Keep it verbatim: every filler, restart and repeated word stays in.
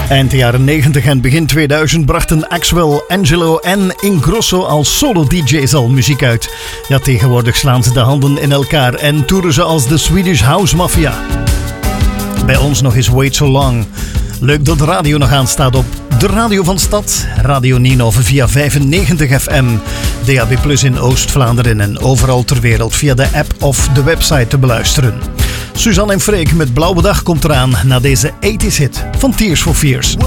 Eind de jaren negentig en begin tweeduizend brachten Axwell, Angelo en Ingrosso als solo-D J's al muziek uit. Ja, tegenwoordig slaan ze de handen in elkaar en toeren ze als de Swedish House Mafia. Bij ons nog eens Wait So Long. Leuk dat de radio nog aanstaat op de radio van Stad, Radio Nienhoven via vijfennegentig F M, D A B plus in Oost-Vlaanderen en overal ter wereld via de app of de website te beluisteren. Suzanne en Freek met Blauwe Dag komt eraan na deze eighties hit van Tears for Fears.